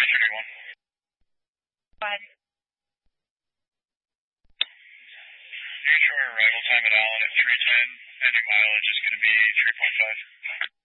331. Go ahead. Near shore arrival time at Allen at 310. Ending mileage is going to be 3.5.